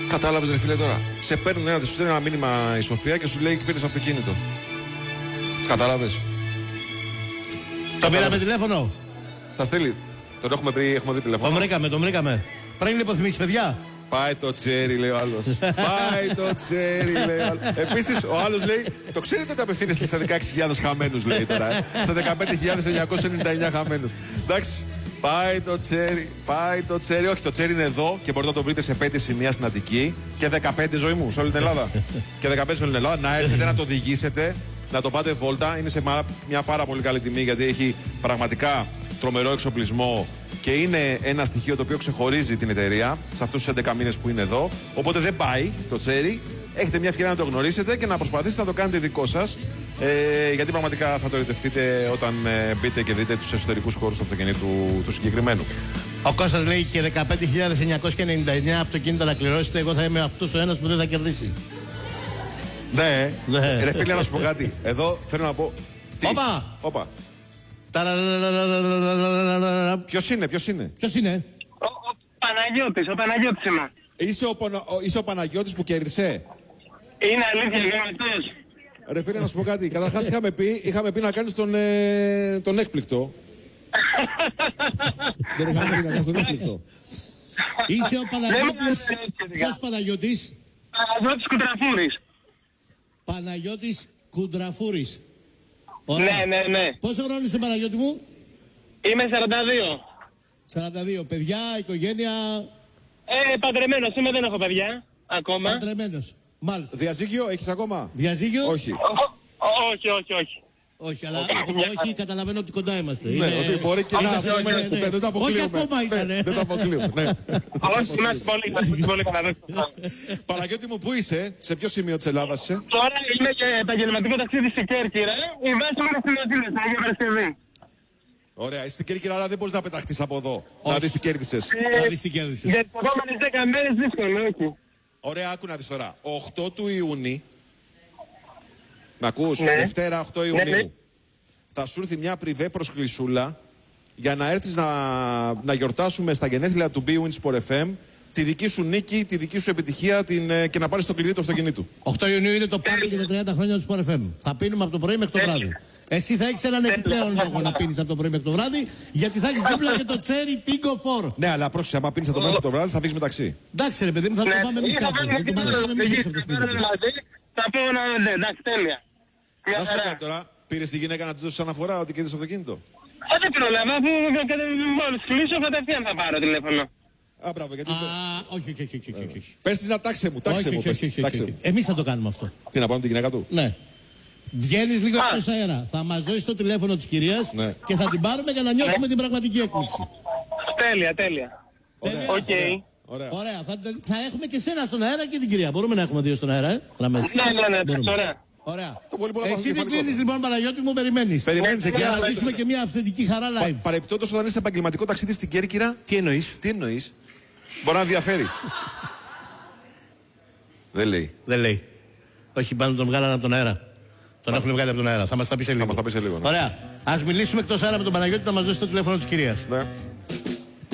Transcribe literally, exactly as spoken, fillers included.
Κατάλαβες ρε φίλε τώρα. Σε παίρνουν ένα, σου στέλνει ένα μήνυμα η Σοφία και σου λέει πήρες αυτοκίνητο. Κατάλαβες. Το πήραμε τηλέφωνο. Θα στείλει. Τον έχουμε βρει, έχουμε βρει τηλέφωνο. Τον βρήκαμε, τον βρήκαμε. Πρέπει να υποθυμίσεις, παιδιά. Πάει το τσέρι, λέει ο άλλος. Πάει το τσέρι, λέει ο άλλος. Επίσης, ο άλλος λέει: το ξέρετε ότι απευθύνεστε σε δεκαέξι χιλιάδες χαμένους, λέει τώρα. Ε? Σε δεκαπέντε χιλιάδες εννιακόσια ενενήντα εννέα χαμένους. Εντάξει. Πάει το τσέρι, πάει το τσέρι. Όχι, το τσέρι είναι εδώ και μπορείτε να το βρείτε σε πέντε σημεία στην Αττική και δεκαπέντε, ζωή μου, σε όλη την Ελλάδα. Και δεκαπέντε σε όλη την Ελλάδα. Να έρθετε να το οδηγήσετε, να το πάτε βόλτα. Είναι σε μια πάρα πολύ καλή τιμή γιατί έχει πραγματικά τρομερό εξοπλισμό και είναι ένα στοιχείο το οποίο ξεχωρίζει την εταιρεία σε αυτούς τους έντεκα μήνες που είναι εδώ. Οπότε δεν πάει το τσέρι. Έχετε μια ευκαιρία να το γνωρίσετε και να προσπαθήσετε να το κάνετε δικό σας. Ε, γιατί πραγματικά θα το ερωτευτείτε όταν ε, μπείτε και δείτε τους εσωτερικούς χώρους του αυτοκινήτου του, του συγκεκριμένου. Ο Κώστας λέει και δεκαπέντε χιλιάδες εννιακόσια ενενήντα εννέα αυτοκίνητα να κληρώσετε. Εγώ θα είμαι αυτός ο ένας που δεν θα κερδίσει. Ναι, ναι. Ρε φίλε, να σου πω κάτι. Εδώ θέλω να πω. Όπα! Όπα. Ποιος είναι, ποιος είναι. Ποιος είναι. Ο, ο Παναγιώτης, ο Παναγιώτης είμαι. Είσαι ο, ο, είσαι ο Παναγιώτης που κέρδισε. Είναι αλήθεια, γραμματός. Ρε φίλε, να σου πω κάτι. Καταρχάς είχαμε πει, είχαμε πει να κάνεις τον, ε, τον έκπληκτο. Δεν είχαμε πει να κάνεις τον έκπληκτο. Είσαι ο Παναγιώτης. Ποιος Παναγιώτης. Παναγιώτης Κουντραφούρης. Παναγιώτης Κουντραφούρης. Ναι, ναι, ναι. Πόσο χρόνο είσαι, Παναγιώτη μου? Είμαι σαράντα δύο. σαράντα δύο. Παιδιά, οικογένεια. Ε, παντρεμένος είμαι, δεν έχω παιδιά. Ακόμα. Παντρεμένος. Μάλιστα. Διαζύγιο, έχεις ακόμα. Διαζύγιο. Όχι. Όχι, όχι, όχι. Όχι, αλλά από το όχι καταλαβαίνω ότι κοντά είμαστε. Ναι, ότι μπορεί και να πούμε. Δεν το αποκλείουμε. Όχι ακόμα ήταν. Δεν το αποκλείουμε. Όχι, είμαστε πολύ, πολύ καλά. Παναγιώτη μου, πού είσαι, σε ποιο σημείο της Ελλάδας είσαι? Τώρα είμαι και επαγγελματικό ταξίδι στην Κέρκυρα. Η βάση μου είναι στην Αθήνα, στην Αγία Παρασκευή. Ωραία, είσαι στην Κέρκυρα, αλλά δεν μπορείς να πεταχτείς από εδώ. Να δεις τι κέρδισες. Να δεις τι κέρδισες. Για τις επόμενες δέκα μέρες δύσκολο, όχι. Ωραία, άκου να δεις τώρα. οκτώ του Ιούνιου. Με ακούς, Ναι. Δευτέρα οκτώ Ιουνίου. Ναι, ναι. Θα σου έρθει μια πριβέ προσκλησούλα για να έρθεις να, να γιορτάσουμε στα γενέθλια του Bwin Sport εφ εμ τη δική σου νίκη, τη δική σου επιτυχία την, και να πάρεις το κλειδί του αυτοκινήτου. οκτώ Ιουνίου είναι το πάρτι για τα τριάντα χρόνια του Sport εφ εμ. Θα πίνουμε από το πρωί μέχρι το βράδυ. Εσύ θα έχεις έναν επιπλέον λόγο να πίνεις από το πρωί μέχρι το βράδυ, γιατί θα έχεις δίπλα και το Cherry Tingo φορ. Ναι, αλλά πρόσεξε, άμα πίνεις από το πρωί μέχρι το βράδυ θα φύγεις μεταξύ. Εντάξει ρε παιδί μου, θα το πάμε εμείς κάπου. Γιατί μάλλον εμείς έξω από το σπίτι. Θα πω να ναι, εντάξει, τέλεια. Να σου πω κάτι τώρα, πήρες τη γυναίκα να της δώσεις αναφορά ότι κέρδισες αυτοκίνητο. Θα δεν προλάβα, αφού μόλις κλείσω κατευθείαν θα πάρω τηλέφωνο. Α, μπράβο, γιατί. Α, όχι, όχι, όχι, όχι, όχι. Πες της να τάξε μου, τάξε μου. πες της, τάξε μου. Εμείς θα το κάνουμε αυτό. Τι να πάμε τη γυναίκα του. Ναι. Βγαίνεις λίγο εκτός αέρα. Θα μας δώσεις το τηλέφωνο της κυρίας Ναι. και θα την πάρουμε για να νιώσουμε την πραγματική έκπληξη. Τέλεια, τέλεια. Τέλεια. Οκ. Ωραία. Ωραία. Θα, θα έχουμε και σένα στον αέρα και την κυρία. Μπορούμε να έχουμε δύο στον αέρα, ε. Γραμμές. Ναι, ναι, ναι, Μπορούμε. ωραία. Ωραία. Το πολύ πολύ Εσύ δεν κεφαλικό. κλείνεις λοιπόν, Παναγιώτη μου, περιμένεις. Περιμένεις εκεί. Για ας να τα- ζήσουμε και μια αυθεντική χαρά live. Παρεπιπτόντως, όταν είσαι επαγγελματικό ταξίδι στην Κέρκυρα, Τι εννοείς? τι εννοείς. Μπορεί να ενδιαφέρει. Δεν λέει. Δεν λέει. Όχι, πάνω τον βγάλανε από τον αέρα. Τον έχουν βγάλει από τον αέρα. Θα μας τα πει σε λίγο. μας τα πει σε λίγο, ναι. Ωραία. Ας μιλήσουμε εκτός αέρα με τον Παναγιώτη να μας δώσει το τηλέφωνο της κυρίας. Ναι.